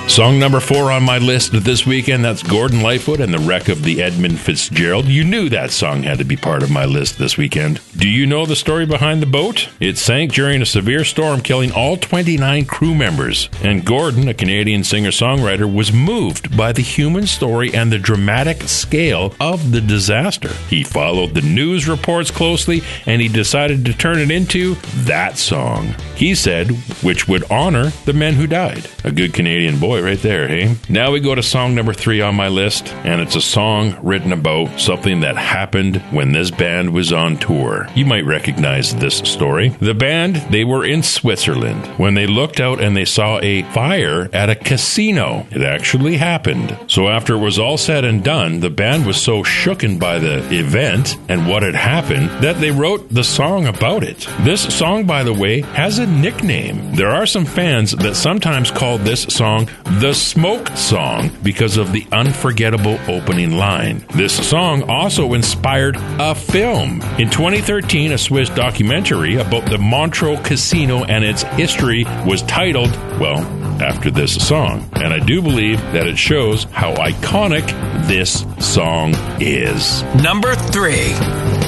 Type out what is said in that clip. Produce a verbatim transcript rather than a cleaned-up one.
Song number four on my list this weekend, that's Gordon Lightfoot and the Wreck of the Edmund Fitzgerald. You knew that song had to be part of my list this weekend. Do you know the story behind the boat? It sank during a severe storm, killing all twenty-nine crew members. And Gordon, a Canadian singer-songwriter, was moved by the human story and the dramatic scale of the disaster. He followed the news reports closely, and he decided to turn it into that song. He said, which would honor the men who died. A good Canadian boy right there, hey? Now we go to song number three on my list, and it's a song written about something that happened when this band was on tour. You might recognize this story. The band, they were in Switzerland when they looked out and they saw a fire at a casino. It actually happened. So after it was all said and done, the band was so shooken by the event and what had happened that they wrote the song about it. This song, by the way, has a nickname. There are some fans that sometimes call this song the Smoke Song because of the unforgettable opening line. This song also inspired a film. In twenty thirteen, a Swiss documentary about the Montreux Casino and its history was titled, well, after this song. And I do believe that it shows how iconic this song is. Number three.